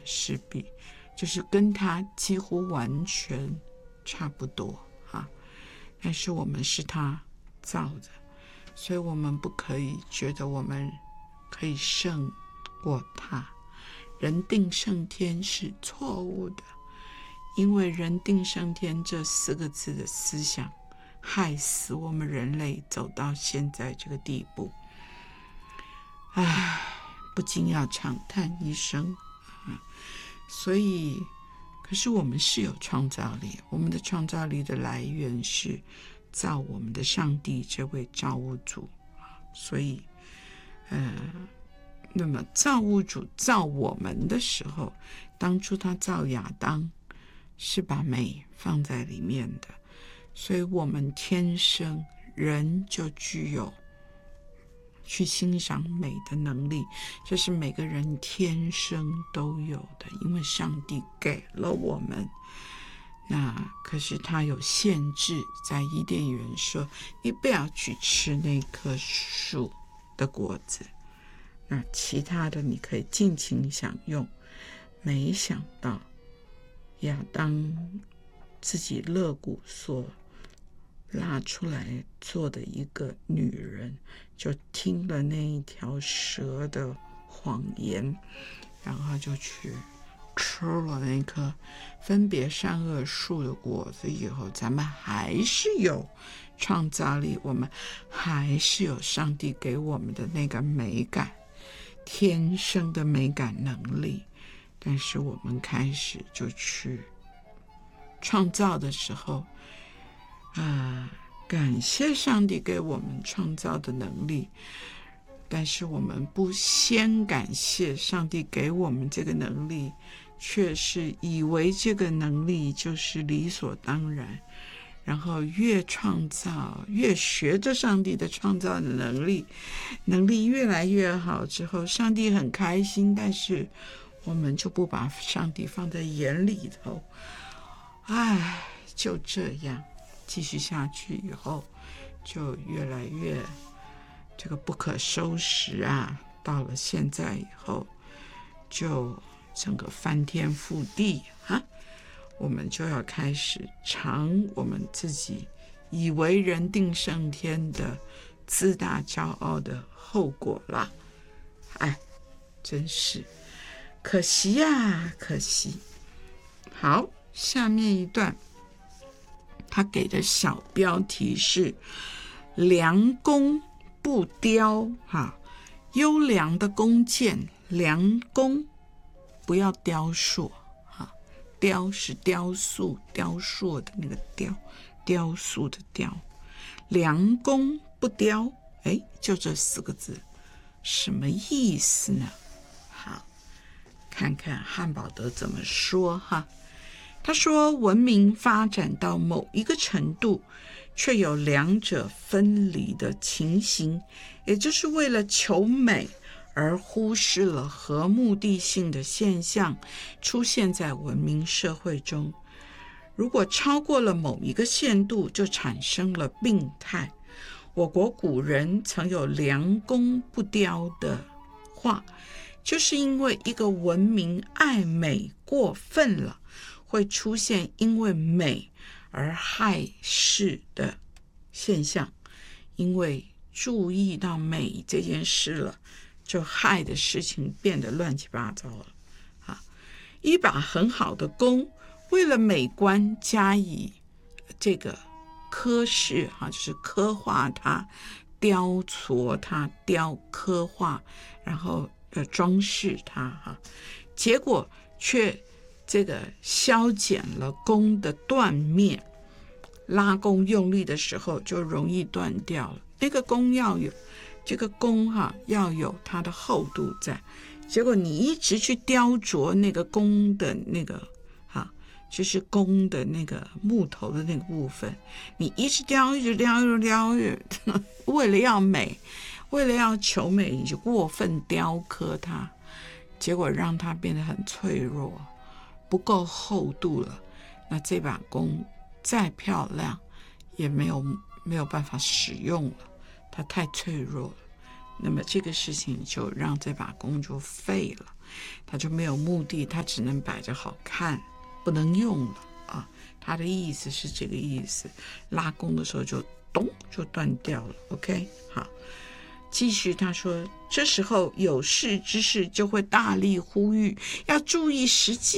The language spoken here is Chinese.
是比就是跟他几乎完全差不多但是我们是他造的，所以我们不可以觉得我们可以胜过他。人定胜天是错误的，因为人定胜天这4个字的思想害死我们人类走到现在这个地步。不禁要长叹一声所以可是我们是有创造力，我们的创造力的来源是造我们的上帝这位造物主所以那么造物主造我们的时候，当初他造亚当是把美放在里面的，所以我们天生人就具有去欣赏美的能力，这是每个人天生都有的，因为上帝给了我们。那可是他有限制，在伊甸园说你不要去吃那棵树的果子，那其他的你可以尽情享用。没想到亚当自己肋骨所拉出来做的一个女人，就听了那一条蛇的谎言，然后就去吃了那棵分别善恶树的果子以后，咱们还是有创造力，我们还是有上帝给我们的那个美感，天生的美感能力。但是我们开始就去创造的时候感谢上帝给我们创造的能力，但是我们不先感谢上帝给我们这个能力，却是以为这个能力就是理所当然，然后越创造越学着上帝的创造的能力越来越好之后，上帝很开心，但是我们就不把上帝放在眼里头。就这样继续下去以后，就越来越这个不可收拾到了现在以后，就整个翻天覆地我们就要开始尝我们自己以为人定胜天的自大骄傲的后果了。真是可惜可惜。好，下面一段他给的小标题是良弓不雕优良的弓箭，良弓不要雕塑雕是雕塑雕塑的那个雕，雕塑的雕，良弓不雕就这4个字什么意思呢？好，看看汉堡德怎么说他说文明发展到某一个程度，却有两者分离的情形，也就是为了求美而忽视了和目的性的现象出现在文明社会中。如果超过了某一个限度，就产生了病态。我国古人曾有良弓不雕的话，就是因为一个文明爱美过分了，会出现因为美而害事的现象。因为注意到美这件事了，就害的事情变得乱七八糟了一把很好的弓，为了美观加以这个刻饰就是刻画它，雕琢它，刻画，然后装饰它结果却这个削减了弓的断面，拉弓用力的时候就容易断掉了。那个弓要有这个弓要有它的厚度在，结果你一直去雕琢那个弓的那个就是弓的那个木头的那个部分，你一直雕一直雕为了要美，为了要求美，你就过分雕刻它，结果让它变得很脆弱，不够厚度了。那这把弓再漂亮也没有办法使用了，它太脆弱了。那么这个事情就让这把弓就废了。 它就没有目的，它只能摆着好看，不能用了啊。他的意思是这个意思，拉弓的时候就咚就断掉了。OK， 好，继续他说，这时候有识之士就会大力呼吁，要注意时机。